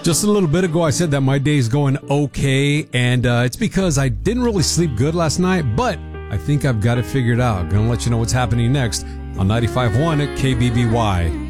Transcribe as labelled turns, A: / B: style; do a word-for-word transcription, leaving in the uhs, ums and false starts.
A: Just a little bit ago, I said that my day's going okay, and uh, it's because I didn't really sleep good last night, but I think I've got it figured out. Gonna let you know what's happening next on ninety-five point one at K B B Y.